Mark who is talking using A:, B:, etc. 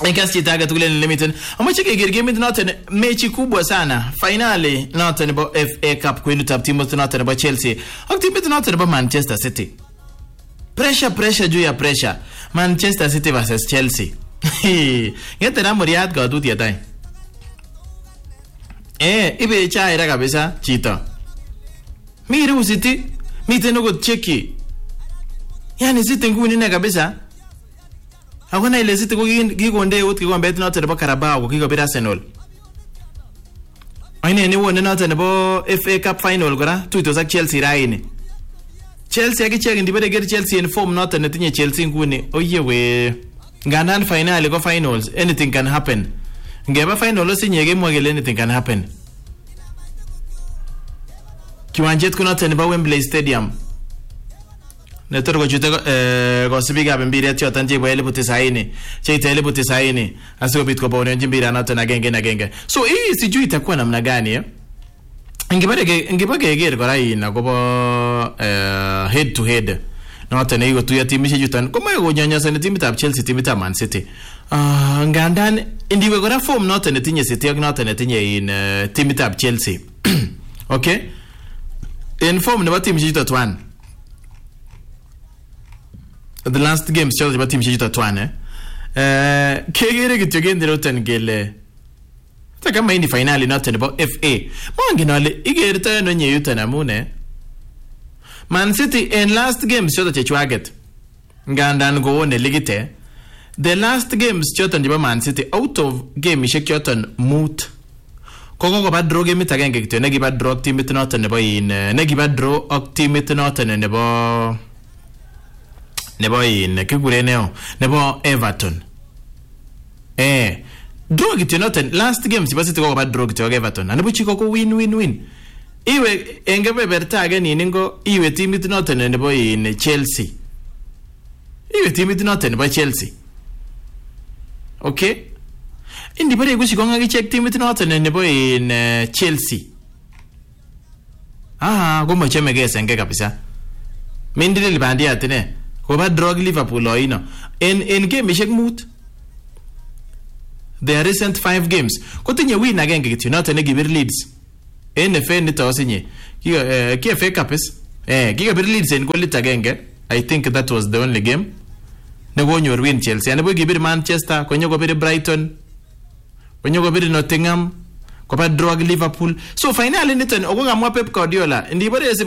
A: Ikasi taga tukule limited. Amache keger game noton mechi kubwa sana. Finally noton nebo FA Cup kwenu tab timu noton nebo Chelsea. Ak timu noton nebo Manchester City. Pressure juu ya pressure. Manchester City versus Chelsea. Ngete na muriat ga tuti atai. Ibe chaira kabisa chito. Miru City, miten uko cheki. Yani City nguni ne kabisa. Hakuna ile City kikonde ut kikombet noton nebo Carabao kikobir Arsenal. Aine ni wone noton nebo FA Cup final kora tuitos ak Chelsea raini. Chelsea akichek ndibere ger Chelsea in form noton netinye Chelsea nguni. Oyewe. Ngandan finali ko finals, anything can happen. Ngeba final osinye gemwa kele anything can happen. Kiwanjet ko noton nebo Wembley Stadium. Netor ko chute ko sibiga mbiret yoton chebo 1990 cheite 1990 asikobit kobonen mbira noton agenge. So hii sijui itakuwa namna gani ngibage geger kora ina kobo head to head noton iko tuya timishe jutan komaye konyanyasa ne timitab Chelsea timitab Man City. Ngandan indiwe kora form noton netinye City ak noton netinye in timitab Chelsea. Okay? In form nebo timishe jutan the last game Chelsea ba timishe jutan kegere kityo genderoten gele kama hii finali noton nebo FA manginole igerta no nye yutan amune Man City in last games choto chechwaget ngandan goone ligite the last games choto nebo Man City out of game ishek choton mut koko ba draw game agenge kityo negiba draw team noton nebo in negiba draw ak team noton nebo in kigure neo nebo Everton draw kityo noton last games iba City koko ba draw kityo ak Everton anabu chiko ko win iwe engebe bertage ningo iwe timit noton nebo in Chelsea iwe timit noton nebo Chelsea. Okay, indi bare gusikonga gicheck timit noton nebo in Chelsea gomo chemege senge kabisa mindile libandi atene ko ba draw Liverpool oino en game ishek mut the recent 5 games kotinye win agenge kityo noton negibir Leeds FA nito osinye ki FA Cup kigabir Leeds en golit agenge. I think that was the only game negonyor win Chelsea anebo gibir Manchester konyo gobir Brighton konyo gobir Nottingham ko ba draw Liverpool. So finally nito ogongamwa Pep Guardiola ndibare